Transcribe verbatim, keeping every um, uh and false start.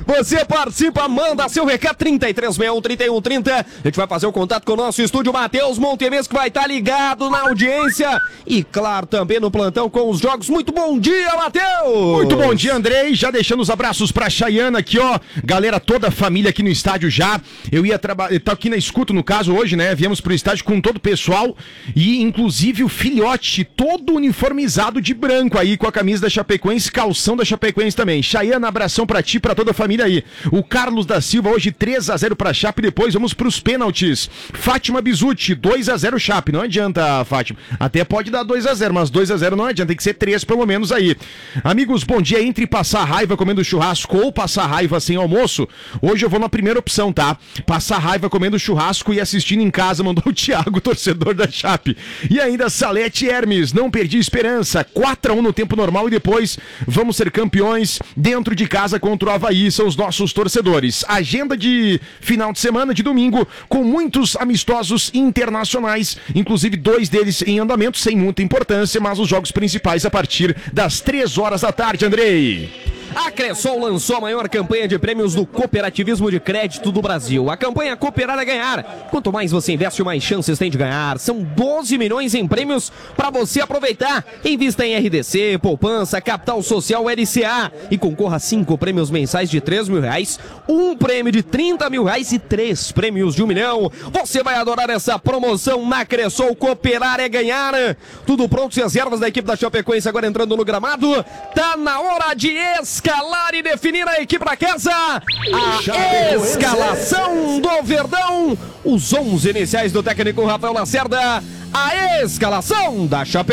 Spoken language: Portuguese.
Você participa, manda seu recado trinta e três sessenta e um, trinta e um trinta. A gente vai fazer o contato com o nosso estúdio Matheus Montemes, que vai estar ligado na audiência e, claro, também no plantão com os jogos. Muito bom dia, Matheus! Muito bom dia, Andrei. Já deixando os abraços pra Chayana aqui, ó. Galera, toda a família aqui no estádio já. Eu ia trabalhar, tá aqui na escuta, no caso, hoje, né? Viemos pro estádio com todo o pessoal e, inclusive, o filhote todo uniformizado de branco aí, com a camisa da Chapecoense, calção da Chapecoense também. Chayana, abração pra ti, pra toda a família aí. O Carlos da Silva, hoje três a zero pra Chape, depois vamos pros pênaltis. Fátima Bizuti, dois a zero Chape. Não adianta, Fátima. Até pode dar dois a zero, mas dois a zero não adianta, tem que ser três pelo menos aí. Amigos, bom dia. Entre passar raiva comendo churrasco ou passar raiva sem almoço, hoje eu vou na primeira opção, tá? Passar raiva comendo churrasco e assistindo em casa, mandou o Thiago, torcedor da Chape. E ainda Salete Hermes, não perdi esperança, quatro a um no tempo normal e depois vamos ser campeões dentro de casa contra o Avaí, são os nossos torcedores. Agenda de final de semana, de domingo, com muitos amistosos internacionais, inclusive dois deles em andamento, sem muita importância, mas os jogos principais a partir das três horas da tarde, Andrei. A Cressol lançou a maior campanha de prêmios do cooperativismo de crédito do Brasil. A campanha Cooperar é Ganhar. Quanto mais você investe, mais chances tem de ganhar. São doze milhões em prêmios para você aproveitar. Invista em R D C, Poupança, Capital Social, L C A. E concorra a cinco prêmios mensais de três mil reais, um prêmio de trinta mil reais e três prêmios de um milhão. Você vai adorar essa promoção na Cressol. Cooperar é Ganhar. Tudo pronto, e as reservas da equipe da Chapecoense agora entrando no gramado. Tá na hora de escalar e definir a equipe da casa. A escalação do Verdão. Os onze iniciais do técnico Rafael Lacerda. A escalação da Chapecoense.